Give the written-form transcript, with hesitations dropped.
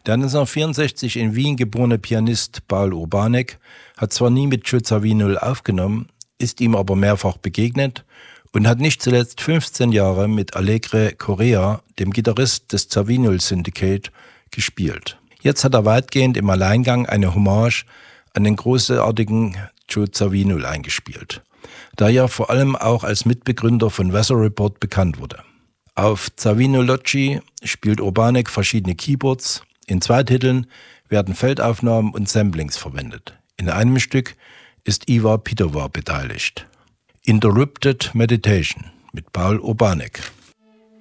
Der 1964 in Wien geborene Pianist Paul Urbanek hat zwar nie mit Joe Zawinul aufgenommen, ist ihm aber mehrfach begegnet und hat nicht zuletzt 15 Jahre mit Alegre Correa, dem Gitarrist des Zawinul Syndicate, gespielt. Jetzt hat er weitgehend im Alleingang eine Hommage an den großartigen Joe Zawinul eingespielt, da er vor allem auch als Mitbegründer von Weather Report bekannt wurde. Auf Zawinulogy spielt Urbanek verschiedene Keyboards. In 2 Titeln werden Feldaufnahmen und Samplings verwendet. In einem Stück ist Iva Pitova beteiligt. Interrupted Meditation mit Paul Urbanek.